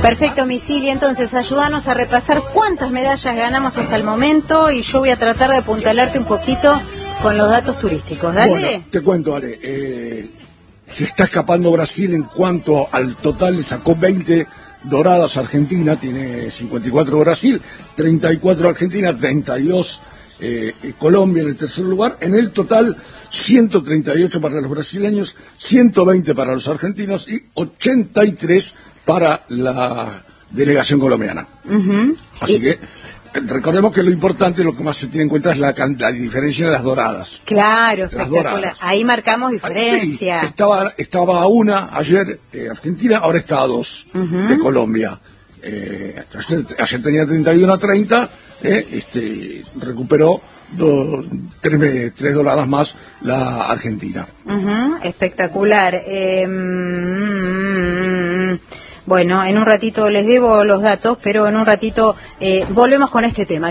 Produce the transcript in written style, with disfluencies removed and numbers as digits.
Perfecto, Misili. Entonces, ayúdanos a repasar cuántas medallas ganamos hasta el momento y yo voy a tratar de apuntalarte un poquito con los datos turísticos. Dale. Bueno, te cuento, Ale. Se está escapando Brasil en cuanto al total, le sacó 20 doradas Argentina, tiene 54 Brasil, 34 Argentina, 32 Colombia en el tercer lugar. En el total, 138 para los brasileños, 120 para los argentinos y 83 para la delegación colombiana. Así que recordemos que lo importante, lo que más se tiene en cuenta es la diferencia de las doradas. Claro, espectacular. Ahí marcamos diferencia. Sí, estaba a una ayer Argentina, ahora está a 2 de Colombia. Ayer tenía 31 a 30, recuperó 3 doradas más la Argentina. Espectacular. Bueno, en un ratito les debo los datos, pero en un ratito volvemos con este tema.